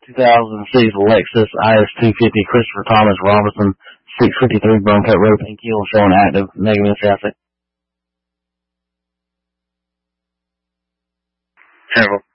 2006 Lexus IS250 Christopher Thomas Robertson 653 Bronco Road Pink Hill showing active negative traffic. Terrible.